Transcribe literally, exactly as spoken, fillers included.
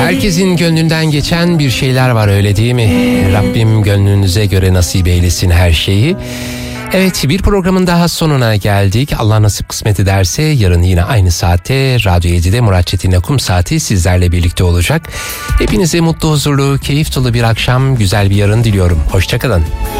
Herkesin gönlünden geçen bir şeyler var, öyle değil mi? Rabbim gönlünüze göre nasip eylesin her şeyi. Evet, bir programın daha sonuna geldik. Allah nasip kısmet ederse yarın yine aynı saatte Radyo yedide Murat Çetin'le Kum Saati sizlerle birlikte olacak. Hepinize mutlu, huzurlu, keyif dolu bir akşam, güzel bir yarın diliyorum. Hoşçakalın.